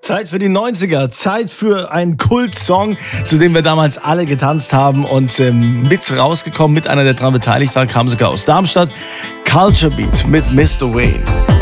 Zeit für die 90er, Zeit für einen Kultsong, zu dem wir damals alle getanzt haben und mit rausgekommen, mit einer, der daran beteiligt war, kam sogar aus Darmstadt. Culture Beat mit Mr. Way.